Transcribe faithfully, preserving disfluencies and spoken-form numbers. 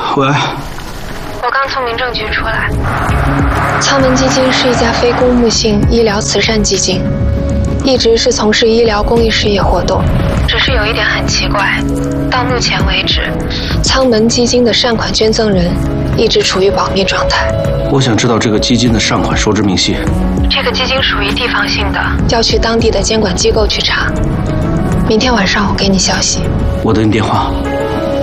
喂， 我刚从民政局出来。苍门基金是一家非公募性医疗慈善基金，一直是从事医疗公益事业活动。只是有一点很奇怪，到目前为止，苍门基金的善款捐赠人一直处于保密状态。 我想知道这个基金的善款收支明细。 这个基金属于地方性的，要去当地的监管机构去查。明天晚上我给你消息。 我等你电话。